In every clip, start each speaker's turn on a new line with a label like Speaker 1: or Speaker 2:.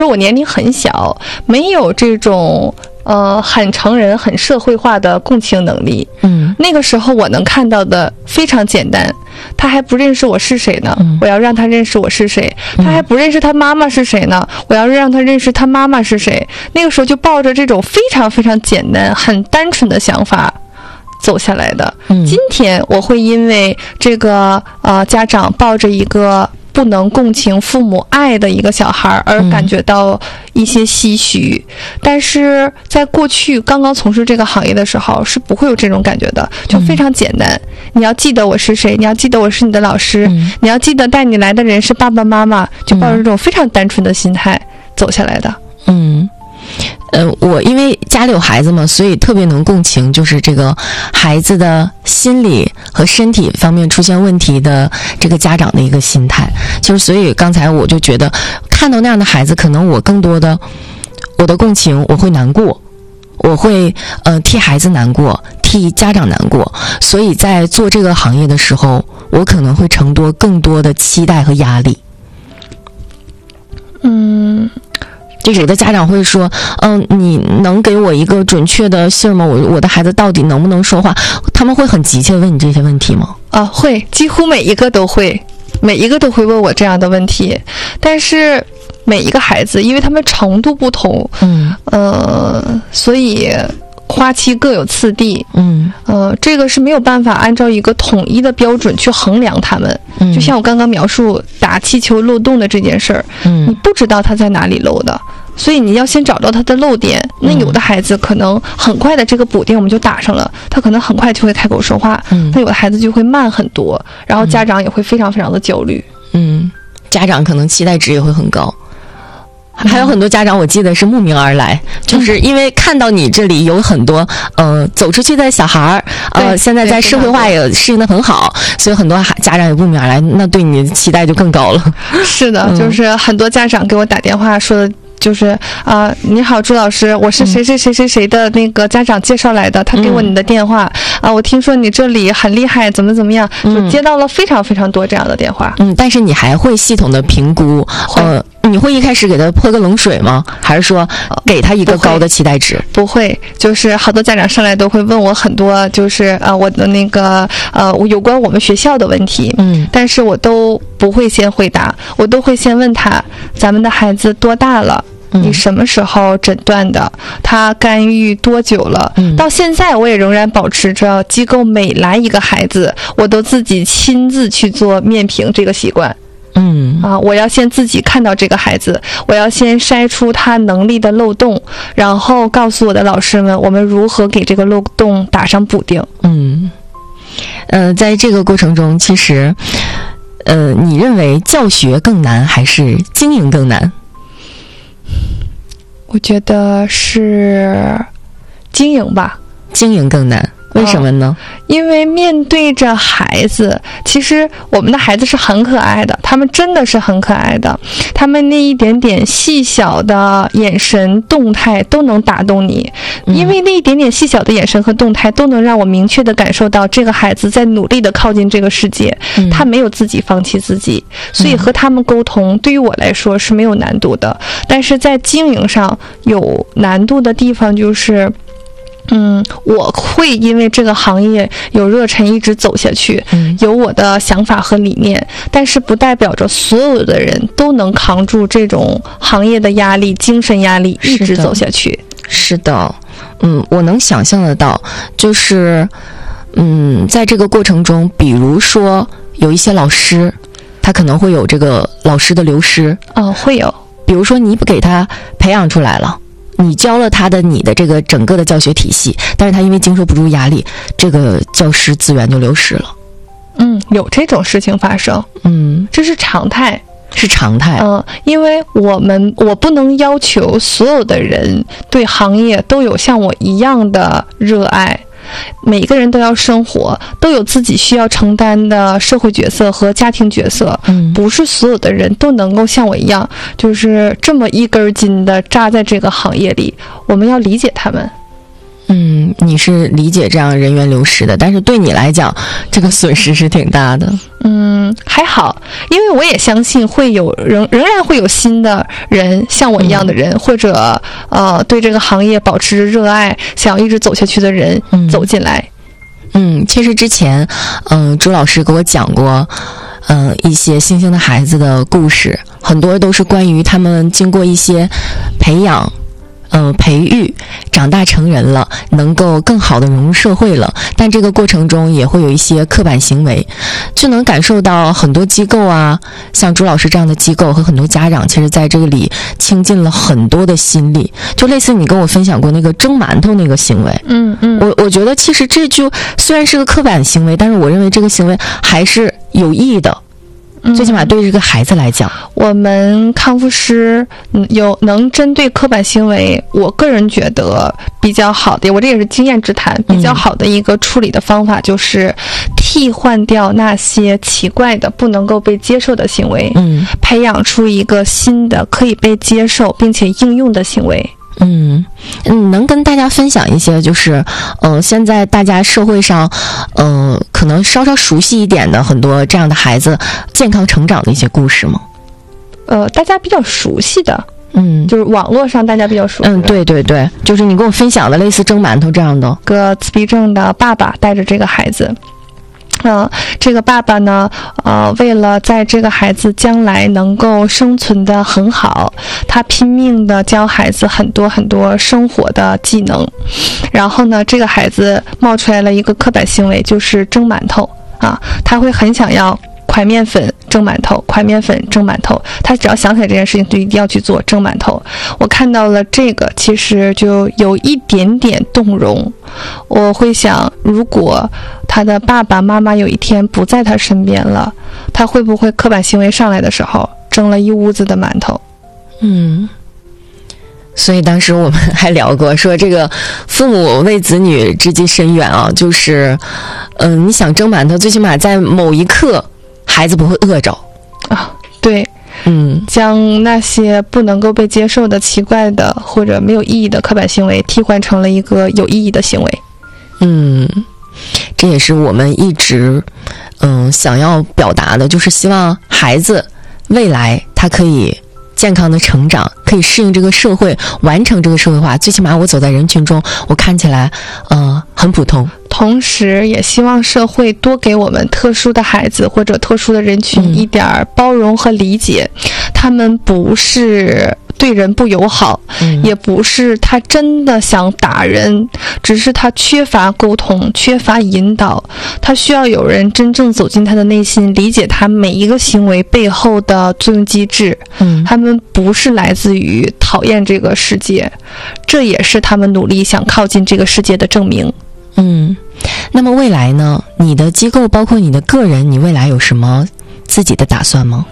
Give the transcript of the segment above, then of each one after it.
Speaker 1: 我年龄很小，没有这种很成人、很社会化的共情能力。那个时候我能看到的非常简单，他还不认识我是谁呢，我要让他认识我是谁。他还不认识他妈妈是谁呢，我要让他认识他妈妈是谁。那个时候就抱着这种非常非常简单、很单纯的想法走下来的。今天我会因为这个家长抱着一个不能共情父母爱的一个小孩而感觉到一些唏嘘，但是在过去刚刚从事这个行业的时候是不会有这种感觉的，就非常简单。你要记得我是谁，你要记得我是你的老师，你要记得带你来的人是爸爸妈妈，就抱着这种非常单纯的心态走下来的。
Speaker 2: 我因为家里有孩子嘛，所以特别能共情，就是这个孩子的心理和身体方面出现问题的这个家长的一个心态。就是所以刚才我就觉得看到那样的孩子，可能我更多的我的共情，我会难过，我会替孩子难过，替家长难过。所以在做这个行业的时候，我可能会承担更多的期待和压力。就有的家长会说，你能给我一个准确的信儿吗？我的孩子到底能不能说话？他们会很急切问你这些问题吗？
Speaker 1: 会，几乎每一个都会问我这样的问题。但是每一个孩子，因为他们程度不同，所以花期各有次第。这个是没有办法按照一个统一的标准去衡量他们。就像我刚刚描述打气球漏洞的这件事儿，你不知道他在哪里漏的，所以你要先找到他的漏点。那有的孩子可能很快的这个补丁我们就打上了，他可能很快就会开口说话，那有的孩子就会慢很多，然后家长也会非常非常的焦虑。
Speaker 2: 家长可能期待值也会很高。还有很多家长我记得是慕名而来，就是因为看到你这里有很多走出去的小孩现在在社会化也适应得很好，所以很多家长也慕名而来，那对你的期待就更高了。
Speaker 1: 是的，就是很多家长给我打电话说的就是你好朱老师，我是谁谁谁谁谁的那个家长介绍来的，他给我你的电话我听说你这里很厉害，怎么怎么样，就接到了非常非常多这样的电话。
Speaker 2: 但是你还会系统的评估，你会一开始给他泼个冷水吗？还是说给他一个高的期待值？
Speaker 1: 不会，就是好多家长上来都会问我很多，就是我的那个有关我们学校的问题，但是我都不会先回答，我都会先问他，咱们的孩子多大了？你什么时候诊断的？他干预多久了？到现在我也仍然保持着机构每来一个孩子，我都自己亲自去做面评这个习惯。我要先自己看到这个孩子，我要先筛出他能力的漏洞，然后告诉我的老师们，我们如何给这个漏洞打上补丁。
Speaker 2: 在这个过程中，其实你认为教学更难还是经营更难？
Speaker 1: 我觉得是经营吧。
Speaker 2: 经营更难，为什么呢？
Speaker 1: 因为面对着孩子，其实我们的孩子是很可爱的，他们真的是很可爱的，他们那一点点细小的眼神动态都能打动你，因为那一点点细小的眼神和动态都能让我明确的感受到这个孩子在努力的靠近这个世界，他没有自己放弃自己，所以和他们沟通对于我来说是没有难度的。但是在经营上有难度的地方就是我会因为这个行业有热忱一直走下去，有我的想法和理念，但是不代表着所有的人都能扛住这种行业的压力、精神压力一直走下去。
Speaker 2: 是的，我能想象得到，就是在这个过程中，比如说有一些老师，他可能会有这个老师的流失。
Speaker 1: 会有。
Speaker 2: 比如说你给他培养出来了，你教了他的你的这个整个的教学体系，但是他因为经受不住压力，这个教师资源就流失了。
Speaker 1: 有这种事情发生。这是常态。
Speaker 2: 是常态。
Speaker 1: 因为我不能要求所有的人对行业都有像我一样的热爱。每个人都要生活，都有自己需要承担的社会角色和家庭角色。不是所有的人都能够像我一样，就是这么一根筋的扎在这个行业里。我们要理解他们。
Speaker 2: 你是理解这样人员流失的，但是对你来讲，这个损失是挺大的。
Speaker 1: 还好，因为我也相信会有仍然会有新的人，像我一样的人，或者对这个行业保持热爱，想要一直走下去的人走进来。
Speaker 2: 其实之前，朱老师给我讲过，一些星星的孩子的故事，很多都是关于他们经过一些培养。培育长大成人了，能够更好的融入社会了，但这个过程中也会有一些刻板行为，就能感受到很多机构啊，像朱老师这样的机构和很多家长，其实在这里倾尽了很多的心力，就类似你跟我分享过那个蒸馒头那个行为。我觉得其实这就虽然是个刻板行为，但是我认为这个行为还是有意义的。最起码对这个孩子来讲，
Speaker 1: 我们康复师能针对刻板行为，我个人觉得比较好的，我这也是经验之谈，比较好的一个处理的方法就是替换掉那些奇怪的不能够被接受的行为，培养出一个新的可以被接受并且应用的行为。
Speaker 2: 能跟大家分享一些就是现在大家社会上可能稍稍熟悉一点的很多这样的孩子健康成长的一些故事吗？
Speaker 1: 大家比较熟悉的就是网络上大家比较熟悉的
Speaker 2: 对，就是你跟我分享的类似蒸馒头这样的。
Speaker 1: 个自闭症的爸爸带着这个孩子，这个爸爸呢，为了在这个孩子将来能够生存得很好，他拼命地教孩子很多很多生活的技能。然后呢，这个孩子冒出来了一个刻板行为，就是蒸馒头他会很想要快面粉蒸馒头，快面粉蒸馒头，他只要想起来这件事情就一定要去做蒸馒头。我看到了这个，其实就有一点点动容。我会想，如果他的爸爸妈妈有一天不在他身边了，他会不会刻板行为上来的时候蒸了一屋子的馒头？
Speaker 2: 所以当时我们还聊过，说这个父母为子女之计深远啊，就是你想蒸馒头，最起码在某一刻孩子不会饿着
Speaker 1: 对，将那些不能够被接受的奇怪的或者没有意义的刻板行为替换成了一个有意义的行为。
Speaker 2: 这也是我们一直想要表达的，就是希望孩子未来他可以健康的成长，可以适应这个社会，完成这个社会化。最起码我走在人群中，我看起来很普通。
Speaker 1: 同时也希望社会多给我们特殊的孩子或者特殊的人群一点包容和理解。他们不是对人不友好，也不是他真的想打人，只是他缺乏沟通，缺乏引导，他需要有人真正走进他的内心，理解他每一个行为背后的作用机制。他们不是来自于讨厌这个世界，这也是他们努力想靠近这个世界的证明。
Speaker 2: 那么未来呢？你的机构包括你的个人，你未来有什么自己的打算吗？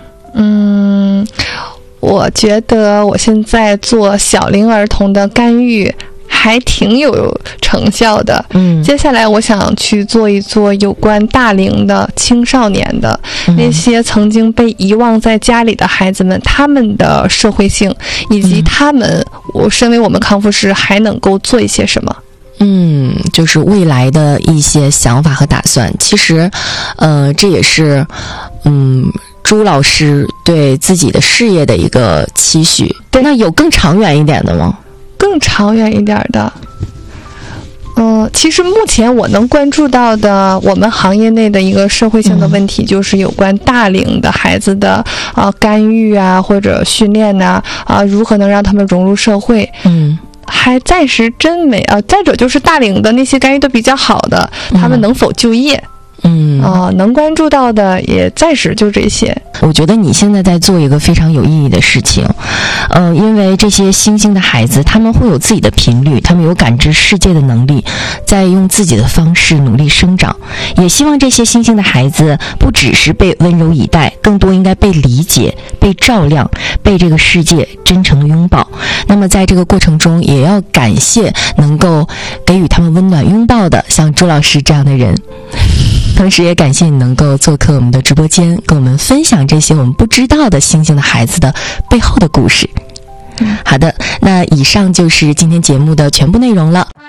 Speaker 1: 我觉得我现在做小龄儿童的干预还挺有成效的。接下来我想去做一做有关大龄的青少年的那些曾经被遗忘在家里的孩子们，他们的社会性以及他们我身为我们康复师还能够做一些什么。
Speaker 2: 就是未来的一些想法和打算。其实这也是朱老师对自己的事业的一个期许。对，那有更长远一点的吗？
Speaker 1: 更长远一点的其实目前我能关注到的我们行业内的一个社会性的问题，就是有关大龄的孩子的干预啊或者训练如何能让他们融入社会。还暂时真没再者就是大龄的那些干预都比较好的，他们能否就业？能关注到的也暂时就这些。
Speaker 2: 我觉得你现在在做一个非常有意义的事情，因为这些新兴的孩子，他们会有自己的频率，他们有感知世界的能力，在用自己的方式努力生长。也希望这些新兴的孩子不只是被温柔以待，更多应该被理解、被照亮、被这个世界真诚的拥抱。那么在这个过程中，也要感谢能够给予他们温暖拥抱的像朱老师这样的人。同时也感谢你能够做客我们的直播间，跟我们分享这些我们不知道的星星的孩子的背后的故事。好的，那以上就是今天节目的全部内容了。